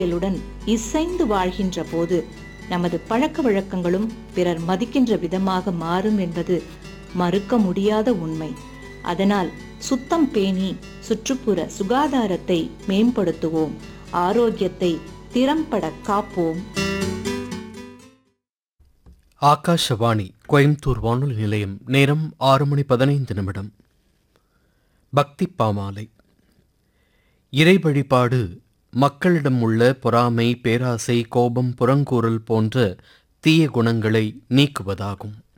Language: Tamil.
ளுடன் இசைந்து வாழ்கின்ற போது நமது பழக்க வழக்கங்களும் பிறர் மதிக்கின்ற விதமாக மாறும் என்பது மறுக்க முடியாத உண்மை. அதனால் சுத்தம் பேணி சுற்றுப்புற சுகாதாரத்தை மேம்படுத்துவோம், ஆரோக்கியத்தை திறம்பட காப்போம். ஆகாஷவாணி கோயம்புத்தூர் வானொலி நிலையம். நேரம் 6:15. பக்தி பாமாலை. இறை வழிபாடு மக்களிடம் உள்ள பொறாமை, பேராசை, கோபம், புறங்கூறல் போன்ற தீய குணங்களை நீக்குவதாகும்.